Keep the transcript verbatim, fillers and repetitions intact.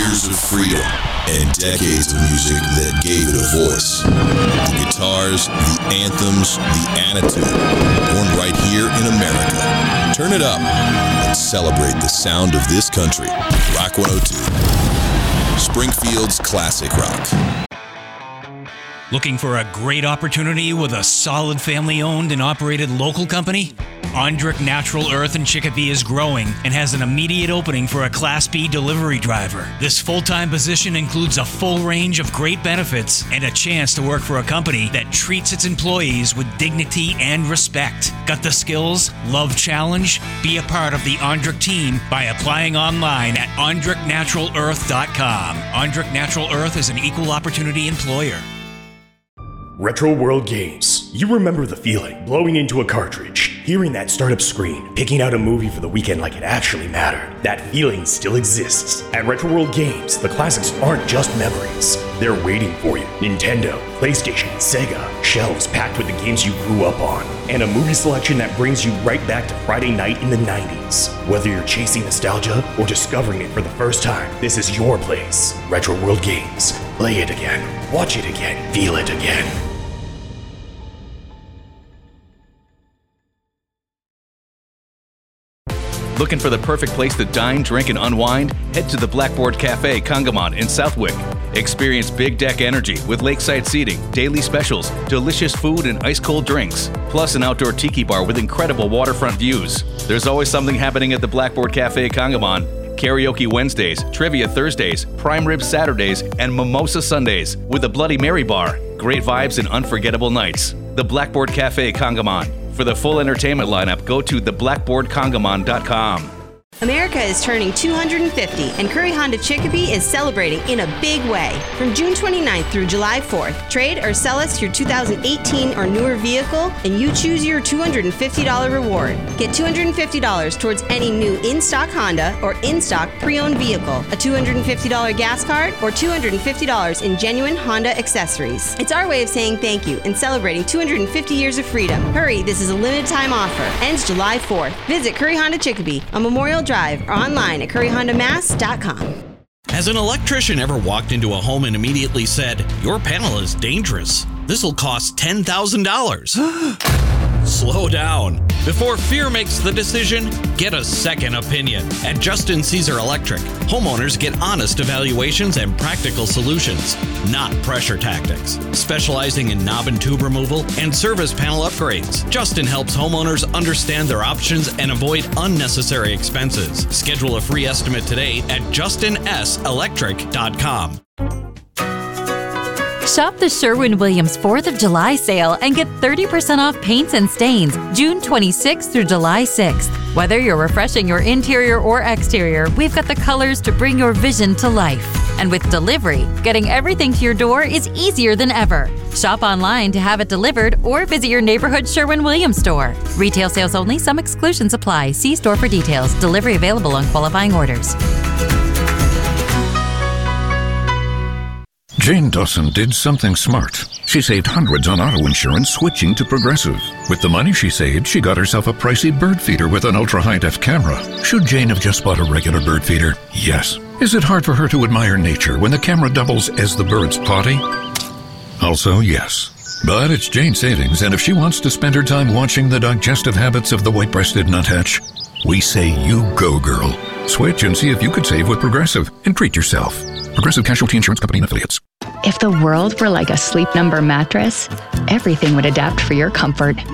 Years of freedom and decades of music that gave it a voice. The guitars, the anthems, the attitude, born right here in America. Turn it up and celebrate the sound of this country. Rock one oh two. Springfield's classic rock. Looking for a great opportunity with a solid family-owned and operated local company? Ondrick Natural Earth in Chicopee is growing and has an immediate opening for a Class B delivery driver. This full-time position includes a full range of great benefits and a chance to work for a company that treats its employees with dignity and respect. Got the skills? Love challenge? Be a part of the Ondrick team by applying online at ondrick natural earth dot com. Ondrick Natural Earth is an equal opportunity employer. Retro World Games. You remember the feeling, blowing into a cartridge, hearing that startup screen, picking out a movie for the weekend like it actually mattered. That feeling still exists. At Retro World Games, the classics aren't just memories. They're waiting for you. Nintendo, PlayStation, Sega, shelves packed with the games you grew up on, and a movie selection that brings you right back to Friday night in the nineties. Whether you're chasing nostalgia or discovering it for the first time, this is your place. Retro World Games. Play it again. Watch it again. Feel it again. Looking for the perfect place to dine, drink, and unwind? Head to the Blackboard Cafe Congamon in Southwick. Experience big deck energy with lakeside seating, daily specials, delicious food, and ice-cold drinks, plus an outdoor tiki bar with incredible waterfront views. There's always something happening at the Blackboard Cafe Congamon. Karaoke Wednesdays, Trivia Thursdays, Prime Rib Saturdays, and Mimosa Sundays with a Bloody Mary bar. Great vibes and unforgettable nights. The Blackboard Cafe Congamon. For the full entertainment lineup, go to the blackboard congamon dot com. America is turning two hundred fifty, and Curry Honda Chicopee is celebrating in a big way. From June twenty-ninth through July fourth, trade or sell us your two thousand eighteen or newer vehicle, and you choose your two hundred fifty dollars reward. Get two hundred fifty dollars towards any new in-stock Honda or in-stock pre-owned vehicle, a two hundred fifty dollars gas card, or two hundred fifty dollars in genuine Honda accessories. It's our way of saying thank you and celebrating two hundred fifty years of freedom. Hurry, this is a limited time offer. Ends July fourth. Visit Curry Honda Chicopee on Memorial Drive or online at curry honda mass dot com. Has an electrician ever walked into a home and immediately said, "Your panel is dangerous. This will cost ten thousand dollars. Slow down. Before fear makes the decision, get a second opinion. At Justin Caesar Electric, homeowners get honest evaluations and practical solutions, not pressure tactics. Specializing in knob and tube removal and service panel upgrades, Justin helps homeowners understand their options and avoid unnecessary expenses. Schedule a free estimate today at justin s electric dot com. Shop the Sherwin-Williams fourth of July sale and get thirty percent off paints and stains June twenty-sixth through July sixth. Whether you're refreshing your interior or exterior, we've got the colors to bring your vision to life. And with delivery, getting everything to your door is easier than ever. Shop online to have it delivered or visit your neighborhood Sherwin-Williams store. Retail sales only. Some exclusions apply. See store for details. Delivery available on qualifying orders. Jane Dawson did something smart. She saved hundreds on auto insurance switching to Progressive. With the money she saved, she got herself a pricey bird feeder with an ultra-high-def camera. Should Jane have just bought a regular bird feeder? Yes. Is it hard for her to admire nature when the camera doubles as the bird's potty? Also, yes. But it's Jane's savings, and if she wants to spend her time watching the digestive habits of the white-breasted nuthatch, we say you go, girl. Switch and see if you could save with Progressive and treat yourself. Progressive Casualty Insurance Company and Affiliates. If the world were like a Sleep Number mattress, everything would adapt for your comfort.